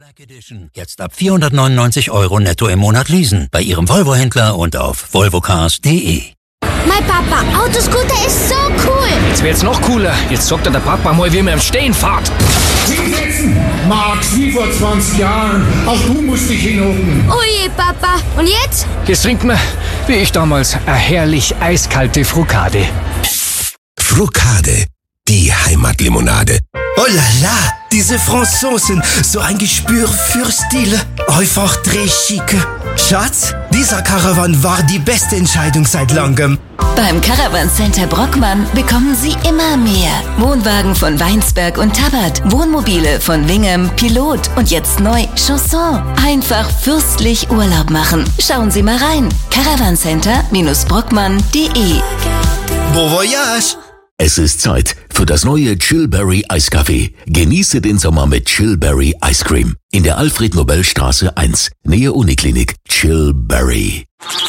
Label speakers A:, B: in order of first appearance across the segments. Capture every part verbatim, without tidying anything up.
A: Black Edition. Jetzt ab vierhundertneunundneunzig Euro netto im Monat leasen. Bei Ihrem Volvo-Händler und auf volvo cars punkt de.
B: Mein Papa, Autoscooter ist so cool.
C: Jetzt wird's noch cooler. Jetzt sagt er der Papa mal, wie man im Stehen fährt.
D: Hinsetzen! Max, wie vor zwanzig Jahren. Auch du musst dich hinhocken.
B: Oh je, Papa. Und jetzt?
C: Jetzt trinkt man, wie ich damals, eine herrlich eiskalte Frukade.
E: Frukade, die Heimatlimonade. Oh la la, diese Franzosen, so ein Gespür für Stil. Einfach très chic. Schatz, dieser Caravan war die beste Entscheidung seit langem.
F: Beim Caravan Center Brockmann bekommen Sie immer mehr. Wohnwagen von Weinsberg und Tabat, Wohnmobile von Wingham, Pilot und jetzt neu Chanson. Einfach fürstlich Urlaub machen. Schauen Sie mal rein. caravan-center brockmann punkt de.
E: Bon voyage!
G: Es ist Zeit für das neue Chillberry Eiskaffee. Genieße den Sommer mit Chillberry Ice Cream. In der Alfred-Nobel-Straße eins, Nähe Uniklinik. Chillberry.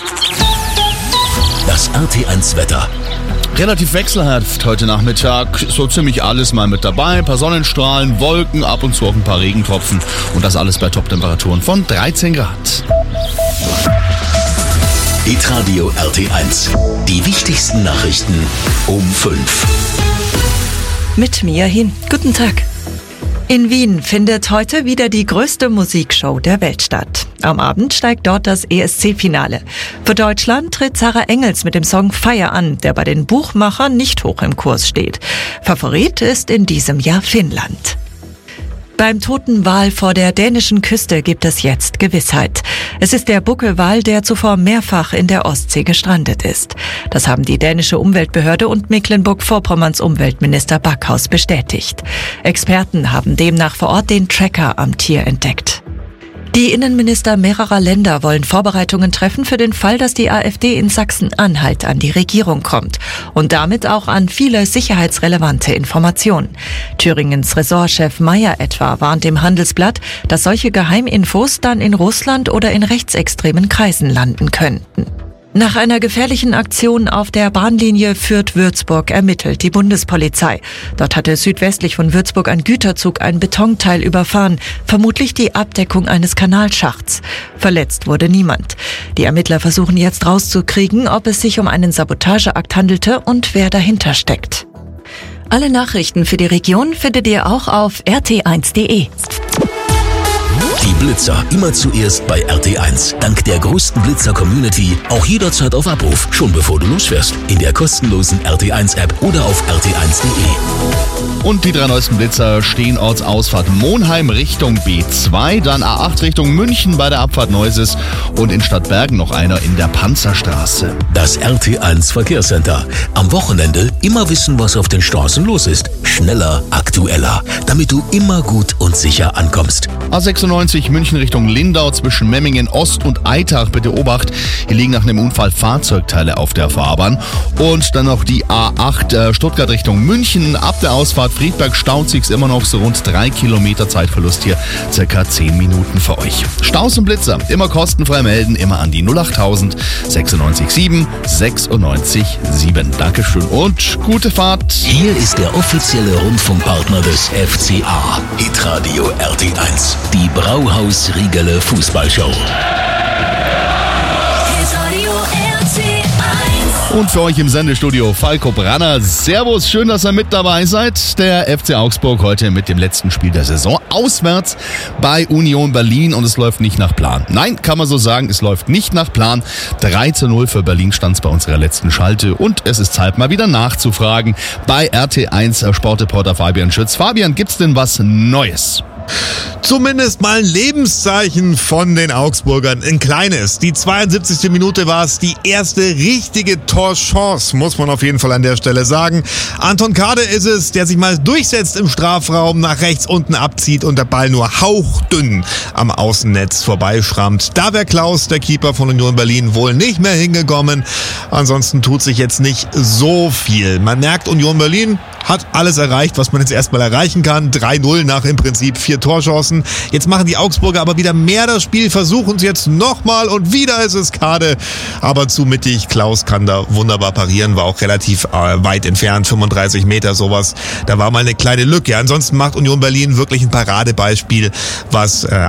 G: Das R T eins Wetter.
H: Relativ wechselhaft heute Nachmittag, so ziemlich alles mal mit dabei. Ein paar Sonnenstrahlen, Wolken, ab und zu auch ein paar Regentropfen. Und das alles bei Top-Temperaturen von dreizehn Grad.
G: Hitradio R T eins. Die wichtigsten Nachrichten um fünf.
I: Mit Mia Hin. Guten Tag. In Wien findet heute wieder die größte Musikshow der Welt statt. Am Abend steigt dort das E S C-Finale. Für Deutschland tritt Sarah Engels mit dem Song Fire an, der bei den Buchmachern nicht hoch im Kurs steht. Favorit ist in diesem Jahr Finnland. Beim toten Wal vor der dänischen Küste gibt es jetzt Gewissheit. Es ist der Buckelwal, der zuvor mehrfach in der Ostsee gestrandet ist. Das haben die dänische Umweltbehörde und Mecklenburg-Vorpommerns Umweltminister Backhaus bestätigt. Experten haben demnach vor Ort den Tracker am Tier entdeckt. Die Innenminister mehrerer Länder wollen Vorbereitungen treffen für den Fall, dass die AfD in Sachsen-Anhalt an die Regierung kommt und damit auch an viele sicherheitsrelevante Informationen. Thüringens Ressortchef Mayer etwa warnt im Handelsblatt, dass solche Geheiminfos dann in Russland oder in rechtsextremen Kreisen landen könnten. Nach einer gefährlichen Aktion auf der Bahnlinie Fürth-Würzburg ermittelt die Bundespolizei. Dort hatte südwestlich von Würzburg ein Güterzug ein Betonteil überfahren, vermutlich die Abdeckung eines Kanalschachts. Verletzt wurde niemand. Die Ermittler versuchen jetzt rauszukriegen, ob es sich um einen Sabotageakt handelte und wer dahinter steckt. Alle Nachrichten für die Region findet ihr auch auf r t eins punkt de.
G: Die Blitzer immer zuerst bei R T eins. Dank der größten Blitzer-Community auch jederzeit auf Abruf, schon bevor du losfährst. In der kostenlosen R T eins App oder auf r t eins punkt de.
H: Und die drei neuesten Blitzer stehen Ortsausfahrt Monheim Richtung B zwei, dann A acht Richtung München bei der Abfahrt Neuses und in Stadtbergen noch einer in der Panzerstraße.
G: Das R T eins Verkehrscenter. Am Wochenende immer wissen, was auf den Straßen los ist. Schneller, aktueller, damit du immer gut und sicher ankommst.
H: A sechsundneunzig München Richtung Lindau zwischen Memmingen Ost und Eitach. Bitte Obacht, hier liegen nach einem Unfall Fahrzeugteile auf der Fahrbahn. Und dann noch die A acht äh, Stuttgart Richtung München. Ab der Ausfahrt Friedberg staut sich's immer noch so rund drei Kilometer Zeitverlust hier. Circa zehn Minuten für euch. Staus und Blitzer, immer kostenfrei melden, immer an die null achttausend sechsundneunzig sieben sechsundneunzig sieben. Dankeschön und gute Fahrt.
G: Hier ist der offizielle Rundfunkpartner des F C A. Hitradio R T eins. Die Brauhaus Riegele Fußballshow.
H: Und für euch im Sendestudio Falco Branner. Servus, schön, dass ihr mit dabei seid. Der F C Augsburg heute mit dem letzten Spiel der Saison auswärts bei Union Berlin und es läuft nicht nach Plan. Nein, kann man so sagen, es läuft nicht nach Plan. drei zu null für Berlin stand es bei unserer letzten Schalte und es ist Zeit mal wieder nachzufragen bei R T eins Sportreporter Fabian Schütz. Fabian, gibt's denn was Neues?
J: Zumindest mal ein Lebenszeichen von den Augsburgern. Ein kleines. Die zweiundsiebzigste Minute war es. Die erste richtige Torchance, muss man auf jeden Fall an der Stelle sagen. Anton Kade ist es, der sich mal durchsetzt im Strafraum, nach rechts unten abzieht und der Ball nur hauchdünn am Außennetz vorbeischrammt. Da wäre Klaus, der Keeper von Union Berlin, wohl nicht mehr hingekommen. Ansonsten tut sich jetzt nicht so viel. Man merkt, Union Berlin hat alles erreicht, was man jetzt erstmal erreichen kann. drei null nach im Prinzip vier Torchancen. Jetzt machen die Augsburger aber wieder mehr das Spiel, versuchen es jetzt nochmal und wieder ist es Kade. Aber zu mittig, Klaus kann da wunderbar parieren, war auch relativ äh, weit entfernt, fünfunddreißig Meter sowas. Da war mal eine kleine Lücke. Ansonsten macht Union Berlin wirklich ein Paradebeispiel, was äh,